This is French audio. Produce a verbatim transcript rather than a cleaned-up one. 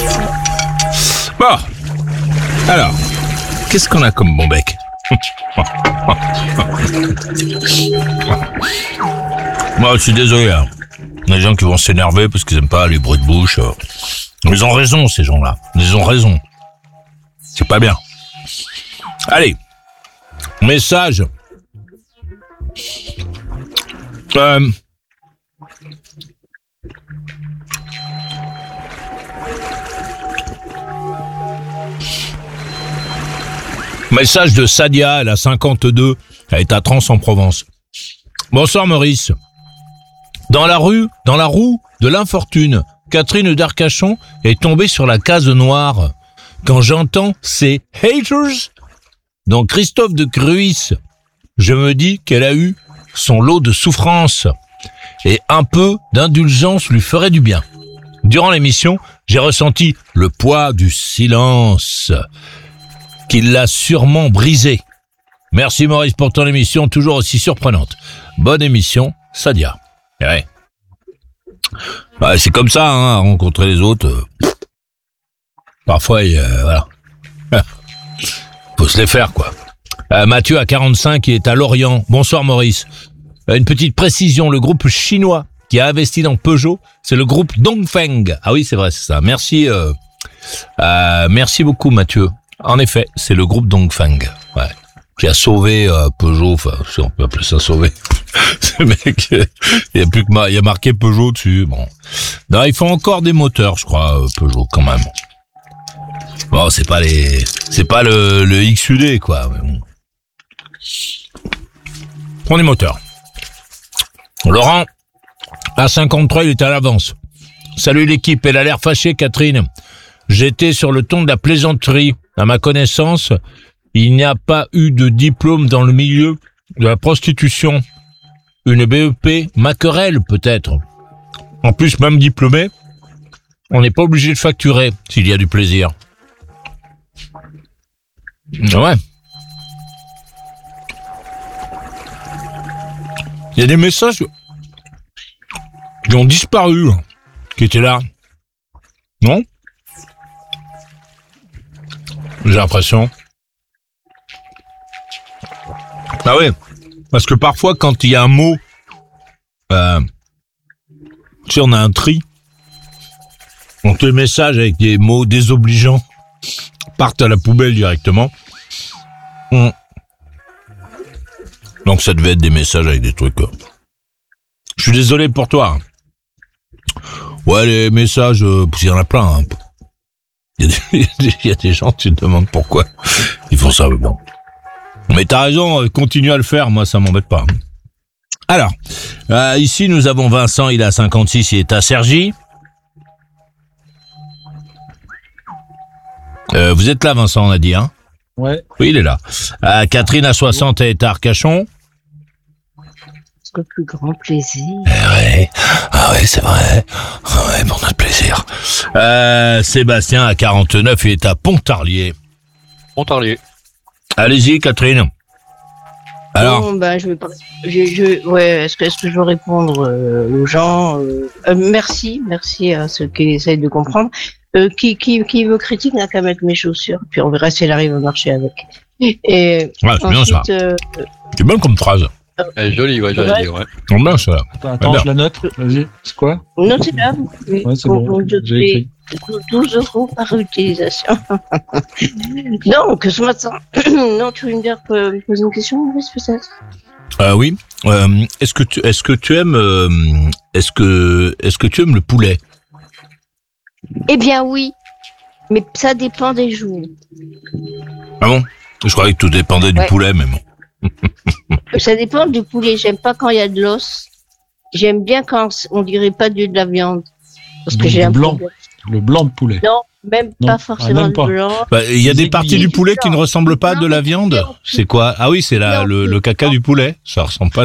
Bon, alors, qu'est-ce qu'on a comme bon bec? Moi, je suis désolé, hein. Il y a des gens qui vont s'énerver parce qu'ils aiment pas les bruits de bouche. Ils ont raison, ces gens-là. Ils ont raison. C'est pas bien. Allez, message. Euh... Message de Sadia, elle a cinquante-deux, elle est à Trans en Provence. Bonsoir Maurice. Dans la rue, dans la roue de l'infortune, Catherine d'Arcachon est tombée sur la case noire. Quand j'entends ces haters, donc Christophe de Cruis, je me dis qu'elle a eu son lot de souffrance et un peu d'indulgence lui ferait du bien. Durant l'émission, j'ai ressenti le poids du silence qui l'a sûrement brisé. Merci Maurice pour ton émission, toujours aussi surprenante. Bonne émission, Sadia. Ouais. Ouais, c'est comme ça, hein, rencontrer les autres. Euh, parfois, euh, voilà. Faut se les faire, quoi. Euh, Mathieu à quarante-cinq, il est à Lorient. Bonsoir Maurice. Euh, une petite précision, le groupe chinois qui a investi dans Peugeot, c'est le groupe Dongfeng. Ah oui, c'est vrai, c'est ça. Merci, euh, euh, merci beaucoup Mathieu. En effet, c'est le groupe Dongfeng, ouais, qui a sauvé euh, Peugeot, enfin, si on peut appeler ça sauver. Ce mec, il y a plus que ma, il y a marqué Peugeot dessus. Bon, non, ils font encore des moteurs, je crois, euh, Peugeot quand même. Bon, c'est pas les, c'est pas le, le X U D quoi. Mais bon. Prends des moteurs. Laurent, à cinquante-trois, il est à l'avance. Salut l'équipe, elle a l'air fâchée, Catherine. J'étais sur le ton de la plaisanterie. À ma connaissance, il n'y a pas eu de diplôme dans le milieu de la prostitution. Une B E P, Maquerelle peut-être. En plus, même diplômé, on n'est pas obligé de facturer s'il y a du plaisir. Ouais. Il y a des messages qui ont disparu, qui étaient là. Non ? J'ai l'impression. Ah oui, parce que parfois, quand il y a un mot, euh, tu sais, on a un tri, donc les messages avec des mots désobligeants partent à la poubelle directement. Hum. Donc ça devait être des messages avec des trucs. Je suis désolé pour toi. Ouais, les messages, euh, il y en a plein. Hein. Il y, il y a des gens, tu te demandes pourquoi ils font ça, mais bon. Mais t'as raison, continue à le faire, moi ça m'embête pas. Alors, euh, ici nous avons Vincent, il a cinquante-six, il est à Cergy. Euh, vous êtes là Vincent, on a dit, hein? Ouais. Oui, il est là. Euh, Catherine à soixante, elle est à Arcachon. Le plus grand plaisir. Eh ouais. Ah ouais, c'est vrai. Ah ouais, pour notre plaisir. Euh, Sébastien à quarante-neuf, il est à Pontarlier. Pontarlier. Allez-y, Catherine. Alors. Bon, ben, je vais pas, je, je, ouais, est-ce que, est-ce que je veux répondre euh, aux gens euh, euh, Merci, merci à ceux qui essayent de comprendre. Euh, qui, qui, qui me critique n'a qu'à mettre mes chaussures, puis on verra si elle arrive à marcher avec. Et ouais, c'est ensuite, bien ça. Euh, c'est bien comme phrase. Elle est jolie, ouais, j'allais ouais. dire, ouais. C'est bien ça. Attends, attends je la note. Vas-y, c'est quoi? Non, c'est là. Ouais, c'est bon. J'ai écrit. douze euros par utilisation. Donc, ce matin, non, tu veux me dire, me poser une question, Maurice, peut-être? Euh, oui. Euh, est-ce que tu, est-ce que tu aimes, euh, est-ce que, est-ce que tu aimes le poulet? Eh bien, oui. Mais ça dépend des jours. Ah bon? Je croyais que tout dépendait du ouais. poulet, mais bon. Ça dépend du poulet. J'aime pas quand il y a de l'os. J'aime bien quand on dirait pas de la viande. Parce que Donc, j'ai un blanc. problème. Le blanc de poulet. Non, même non. pas forcément ah, même pas. le blanc. Bah, il y a des parties du poulet qui ne ressemblent pas non, de la viande. C'est quoi? Ah oui, c'est la, le, le caca du poulet. Ça ressemble pas.